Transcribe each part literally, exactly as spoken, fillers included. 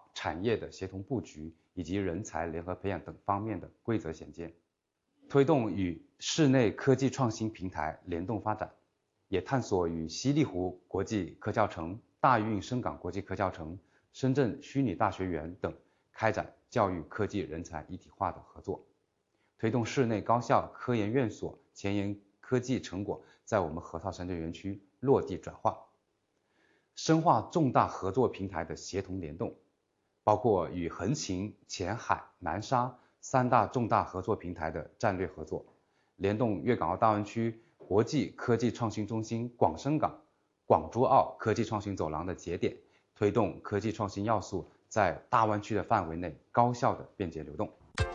产业的协同布局以及人才联合培养等方面的规则衔接，推动与市内科技创新平台联动发展，也探索与西丽湖国际科教城、大运深港国际科教城、深圳虚拟大学园等开展教育科技人才一体化的合作，推动市内高校科研院所前沿科技成果在我们河套深圳园区落地转化，深化重大合作平台的协同联动，包括与横琴、前海、南沙三大重大合作平台的战略合作，联动粤港澳大湾区国际科技创新中心广深港、广珠澳科技创新走廊的节点，推动科技创新要素在大湾區嘅範圍內高效的便捷流動。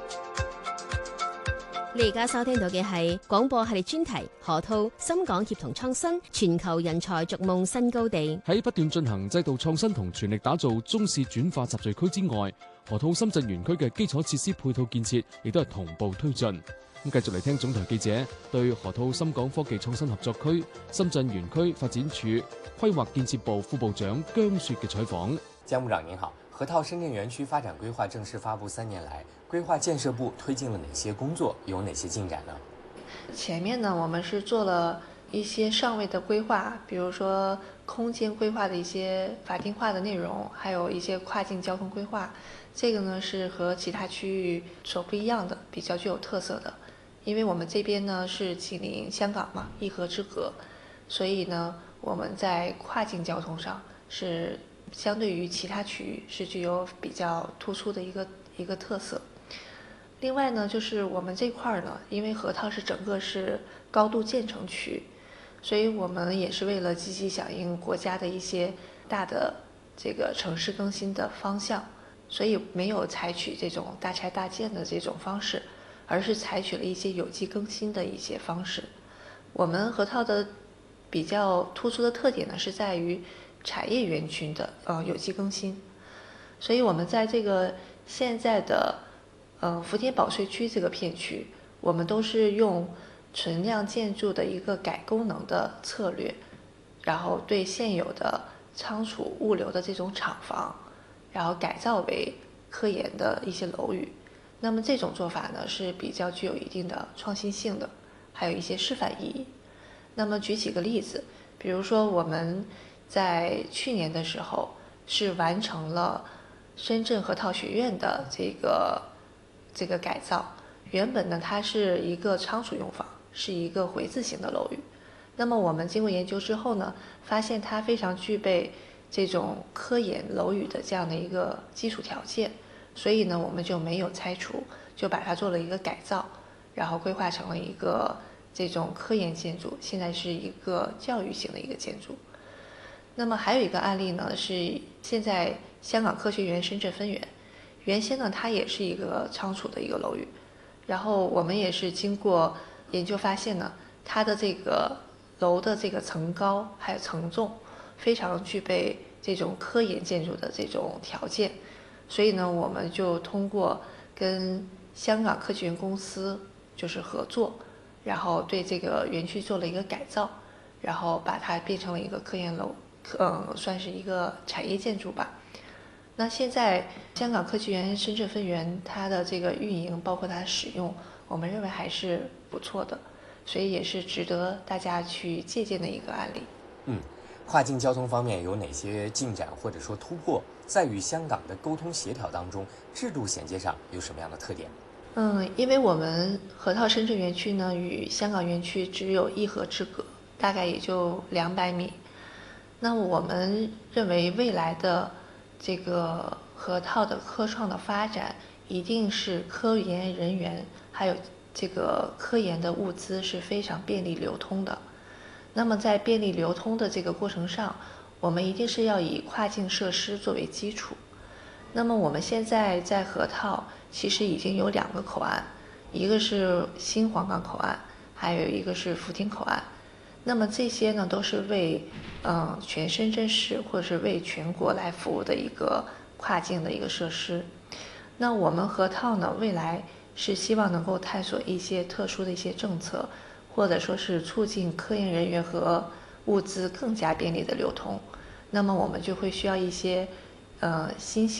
你而家收聽到嘅係廣播系列專題《河套深港協同創新，全球人才逐夢新高地》。 喺不斷進行制度創新同全力打造中試轉化集聚區之外，河套深圳園區嘅基礎設施配套建設亦都係同步推進。咁繼續嚟聽總台記者對河套深港科技創新合作區深圳園區發展處規劃建設部副部長姜雪嘅採訪。 姜部長您好，河套深圳園區發展規劃正式發布三年來，規劃建設部推進了哪些工作，有哪些進展呢？ 前面呢，我們是做了一些上位的規劃，比如說空間規劃的一些法定化的內容，還有一些跨境交通規劃。這個呢是和其他區域所不一樣的，比較具有特色的。因為我們這邊呢是緊鄰香港嘛，一河之隔，所以呢我們在跨境交通上是相對於其他區域是具有比較突出的一個一個特色。另外呢，就是我們這塊呢，因為河套是整個是高度建成區，所以我們也是為了積極響應國家的一些大的這個城市更新的方向，所以沒有採取這種大拆大建的這種方式，而是採取了一些有機更新的一些方式。我們河套的比較突出的特點呢，是在於產業園區的呃有機更新。所以我們在這個現在的呃福田保稅區這個片區，我們都是用存量建築的一個改功能的策略，然後對現有的倉儲物流的這種廠房，然後改造為科研的一些樓宇。那麼這種做法呢是比較具有一定的創新性的，還有一些示範意義。那麼舉幾個例子，比如說我們在去年的時候是完成了深圳河套學院的這個這個改造。原本呢它是一個倉儲用房，是一個回字形的樓宇。那麼我們經過研究之後呢，發現它非常具備這種科研樓宇的這樣的一個基礎條件。所以呢，我們就沒有拆除，就把它做了一個改造，然後規劃成了一個這種科研建築，現在是一個教育型的一個建築。那麼還有一個案例呢，是現在香港科學園深圳分園，原先呢它也是一個倉儲的一個樓宇，然後我們也是經過研究發現呢，它的這個樓的這個層高還有層重，非常具備這種科研建築的這種條件。所以呢，我們就通過跟香港科學園公司就是合作，然後對這個園區做了一個改造，然後把它變成了一個科研樓，嗯，算是一個產業建築吧。那現在香港科學園深圳分園它的這個運營，包括它的使用，我們認為還是不錯的，所以也是值得大家去借鑑的一個案例。 嗯，跨境交通方面有哪些進展或者說突破？在與香港的溝通協調當中，制度銜接上有什麼樣的特點？ 嗯，因為我們河套深圳園區呢，與香港園區只有一河之隔，大概也就兩百米。那我們認為未來的這個河套的科創的發展，一定是科研人員還有這個科研的物資是非常便利流通的。那麼在便利流通的這個過程上，我們一定是要以跨境設施作為基礎。那麼我們現在在河套其實已經有兩個口岸，一個是新皇崗口岸，還有一個是福田口岸。那麼這些呢都是為嗯全深圳市或者是為全國來服務的一個跨境的一個設施。那我們河套呢未來是希望能夠探索一些特殊的一些政策，或者說是促進科研人員和物資更加便利的流通。那麼我們就會需要一些呃新型